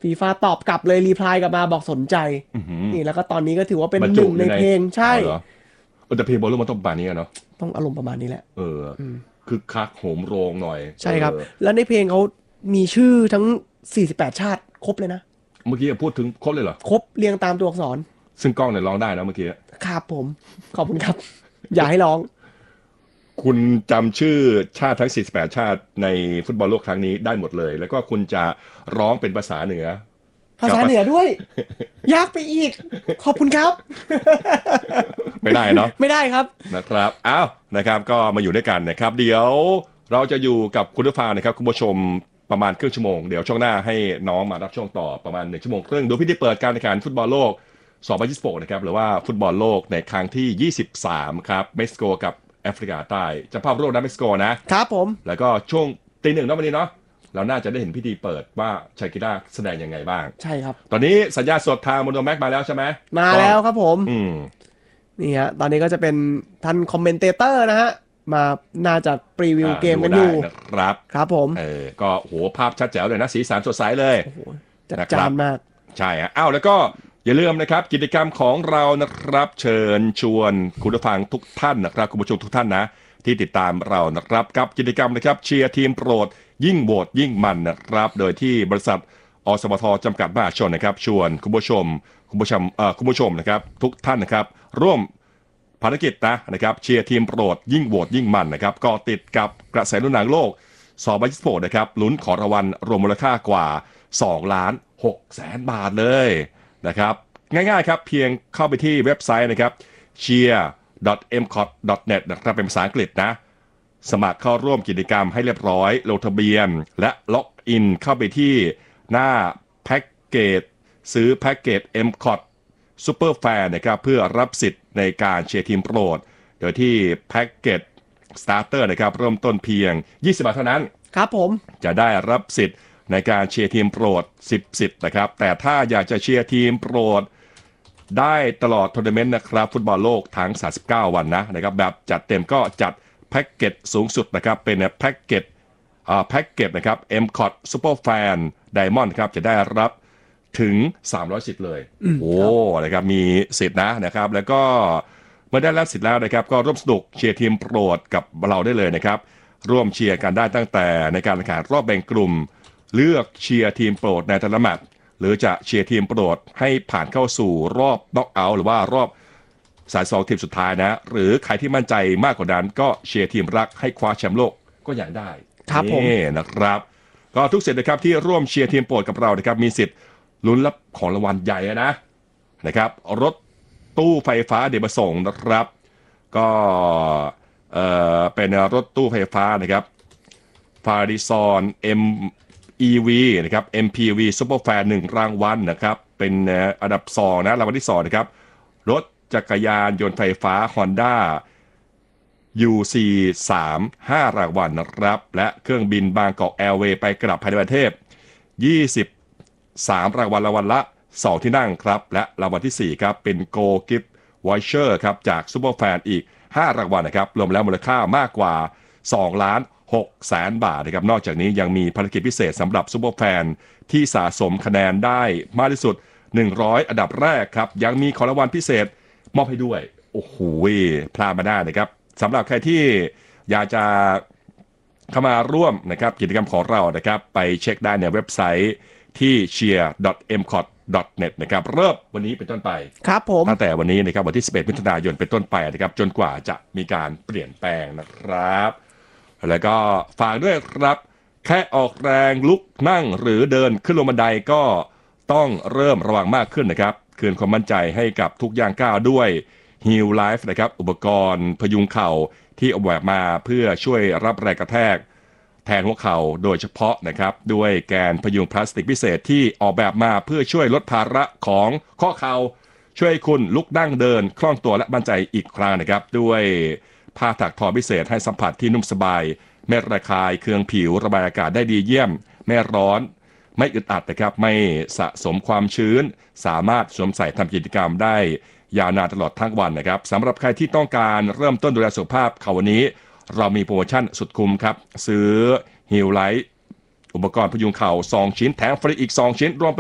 ฟีฟ่าตอบกลับเลยรีプライกลับมาบอกสนใจนี่แล้วก็ตอนนี้ก็ถือว่าเป็นหนึ่งในเพลงใช่แต่เพลงบอลลูนมันต้องประมาณนี้เนาะต้องอารมณ์ประมาณนี้แหละคือคักโหมโรงหน่อยใช่ครับแล้วในเพลงเขามีชื่อทั้ง48ชาติครบเลยนะเมื่อกี้พูดถึงครบเลยเหรอครบเรียงตามตัวอักษรซึ่งกล้องเนี่ยร้องได้นะเมื่อกี้ครับผมขอบคุณครับอย่าให้ร้องคุณจำชื่อชาติทั้ง48ชาติในฟุตบอลโลกครั้งนี้ได้หมดเลยแล้วก็คุณจะร้องเป็นภาษาเหนือด้วยยากไปอีกขอบคุณครับไม่ได้เนาะไม่ได้ครับนะครับอ้าวนะครับก็มาอยู่ด้วยกันนะครับเดี๋ยวเราจะอยู่กับคุณผู้ฟังนะครับคุณผู้ชมประมาณครึ่งชั่วโมงเดี๋ยวช่วงหน้าให้น้องมารับช่วงต่อประมาณ1 ชั่วโมงครึ่งดูพิธีเปิดการแข่งขันฟุตบอลโลก2026นะครับหรือว่าฟุตบอลโลกในครั้งที่23ครับเม็กซิโกกับแอฟริกาใต้เจ้าภาพโลกนะเม็กซิโกนะครับผมแล้วก็ช่วงตี 1นะวันนี้เนาะเราน่าจะได้เห็นพิธีเปิดว่าชากิร่าแสดงยังไงบ้างใช่ครับตอนนี้สัญญาณสดทางโมโนแม็กมาแล้วใช่ไหมมาแล้วครับผมนี่ฮะตอนนี้ก็จะเป็นท่านคอมเมนเตเตอร์นะฮะมาน่าจะพรีวิวเกมกันอยู่นะครับครับผมก็โหภาพชัดแจ๋วเลยนะสีสันสดใสเลยโอ้โหจัดจ้านมากใช่ฮะอ้าวแล้วก็อย่าลืมนะครับกิจกรรมของเรานะครับเชิญชวนคุณผู้ฟังทุกท่านนะครับคุณผู้ชมทุกท่านนะที่ติดตามเรานะครับกับกิจกรรมนะครับเชียร์ทีมโปรดยิ่งโหวตยิ่งมันนะครับโดยที่บริษัทอสมทจำกัดมหาชนนะครับชวนคุณผู้ชมนะครับทุกท่านนะครับร่วมภารกิจนะครับเชียร์ทีมโปรดยิ่งโหวตยิ่งมันนะครับก็ติดกับกระแสลุ้นหนังโลก2026นะครับลุ้นขอรางวัลรวมมูลค่ากว่า2,600,000 บาทเลยนะครับง่ายๆครับเพียงเข้าไปที่เว็บไซต์นะครับ cheer.mcot.net นะครับเป็นภาษาอังกฤษนะสมัครเข้าร่วมกิจกรรมให้เรียบร้อยลงทะเบียนและล็อกอินเข้าไปที่หน้าแพ็กเกจซื้อแพ็กเกจ MCOT Super Fan นะครับเพื่อรับสิทธิ์ในการเชียร์ทีมโปรดโดยที่แพ็กเกจ Starter นะครับเริ่มต้นเพียง20 บาทเท่านั้นครับผมจะได้รับสิทธิ์ในการเชียร์ทีมโปรด10 สิทธิ์นะครับแต่ถ้าอยากจะเชียร์ทีมโปรดได้ตลอดทัวร์นาเมนต์นะครับฟุตบอลโลกทั้ง39วันนะครับแบบจัดเต็มก็จัดแพ็กเกจสูงสุดนะครับเป็นแพ็กเกจนะครับ MCOT Super Fan Diamond ครับจะได้รับถึง300 สิทธิ์เลยโอ้นะครับมีสิทธิ์นะครับแล้วก็เมื่อได้รับสิทธิ์แล้วนะครับก็ร่วมสนุกเชียร์ทีมโปรดกับเราได้เลยนะครับร่วมเชียร์กันได้ตั้งแต่ในการแข่งขันรอบแบ่งกลุ่มเลือกเชียร์ทีมโปรดในแต่ละแมตช์หรือจะเชียร์ทีมโปรดให้ผ่านเข้าสู่รอบน็อกเอาท์หรือว่ารอบสาย2ทีมสุดท้ายนะหรือใครที่มั่นใจมากกว่านั้นก็เชียร์ทีมรักให้คว้าแชมป์โลกก็อย่างได้ครับผมนะครับก็ทุกสิทธิ์นะครับที่ร่วมเชียร์ทีมโปรดกับเรานะครับมีสิทธิ์ลุ้นรับของรางวัลใหญ่นะครับรถตู้ไฟฟ้าเดบส่งนะครับก็เป็นรถตู้ไฟฟ้านะครับฟาริซอนEV นะครับ MPV Super Fan 1 รางวัลนะครับเป็นอันดับ2รางวัลที่2นะครับรถจักรยานยนต์ไฟฟ้า Honda UC 5 รางวัลนะครับและเครื่องบินบางกอกแอร์เวย์ไปกลับภายในประเทศ23 รางวัลละ2 ที่นั่งครับและรางวัลที่4ครับเป็น Go Gift Voucher ครับจาก Super Fan อีก5 รางวัลนะครับรวมแล้วมูลค่ามากกว่า2,600,000 บาทนะครับนอกจากนี้ยังมีภารกิจพิเศษสำหรับซุปเปอร์แฟนที่สะสมคะแนนได้มากที่สุด100อันดับแรกครับยังมีของรางวัลพิเศษมอบให้ด้วยโอ้โหพลาดมาได้นะครับสำหรับใครที่อยากจะเข้ามาร่วมนะครับกิจกรรมของเรานะครับไปเช็คได้ในเว็บไซต์ที่ cheer.mcot.net นะครับเริ่มวันนี้เป็นต้นไปครับผมตั้งแต่วันนี้นะครับวันที่11 มิถุนายนเป็นต้นไปนะครับจนกว่าจะมีการเปลี่ยนแปลงนะครับแล้วก็ฝากด้วยครับแค่ออกแรงลุกนั่งหรือเดินขึ้นลงบันไดก็ต้องเริ่มระวังมากขึ้นนะครับคืนความมั่นใจให้กับทุกย่างก้าวด้วย Heal Life นะครับอุปกรณ์พยุงเข่าที่ออกแบบมาเพื่อช่วยรับแรงกระแทกแทนหัวเข่าโดยเฉพาะนะครับด้วยแกนพยุงพลาสติกพิเศษที่ออกแบบมาเพื่อช่วยลดภาระของข้อเข่าช่วยคุณลุกนั่งเดินคล่องตัวและมั่นใจอีกครั้งนะครับด้วยผ้าถักทอพิเศษให้สัมผัสที่นุ่มสบายไม่ระคายเคืองผิวระบายอากาศได้ดีเยี่ยมไม่ร้อนไม่อึดอัดนะครับไม่สะสมความชื้นสามารถสวมใส่ทำกิจกรรมได้ยาวนานตลอดทั้งวันนะครับสำหรับใครที่ต้องการเริ่มต้นดูแลสุขภาพเขาวันนี้เรามีโปรโมชั่นสุดคุ้มครับซื้อ Heal Life อุปกรณ์พยุงเข่า2 ชิ้นแถมฟรีอีก2 ชิ้นรวม